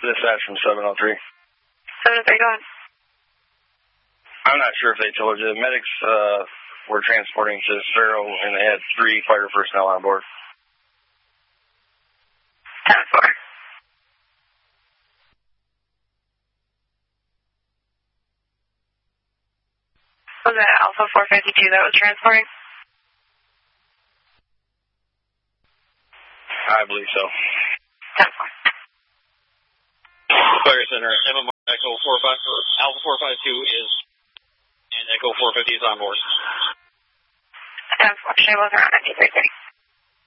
Dispatch from 703. 703, go ahead. I'm not sure if they told you. The medics were transporting to Cerro, and they had 3 fire personnel on board. 10-4. Was it Alpha 452 that was transporting? I believe so. 10-4. Fire Center, MMR Echo 45, Alpha 452 is, and Echo 450 is on board. 10-4. She was around 9330.